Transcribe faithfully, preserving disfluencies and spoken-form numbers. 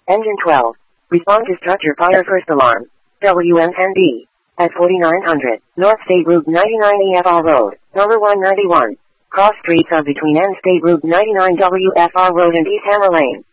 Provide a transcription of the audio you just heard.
Engine twelve. Respond to structure fire first alarm. W M N D. At forty-nine hundred, North State Route ninety-nine E F R Road, number one ninety-one. Cross streets are between N State Route ninety-nine W F R Road and East Hammer Lane.